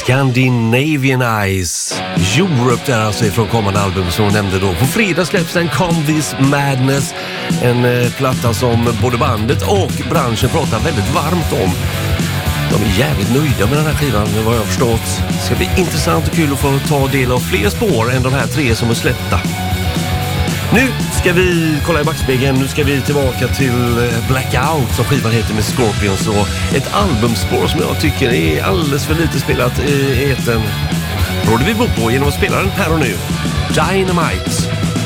Scandinavian Eyes, Europe där alltså ifrån kommande album som hon nämnde då. På fredag släpps en Come This Madness, en platta som både bandet och branschen pratar väldigt varmt om. De är jävligt nöjda med den här skivan, vad jag har förstått. Det ska bli intressant och kul att få ta del av fler spår än de här 3 som är släppta. Nu ska vi kolla i backspegeln. Nu ska vi tillbaka till Blackout som skivan heter med Scorpions, och ett albumspår som jag tycker är alldeles för lite spelat i etern råder vi bo på genom att spela den här och nu. Dynamite.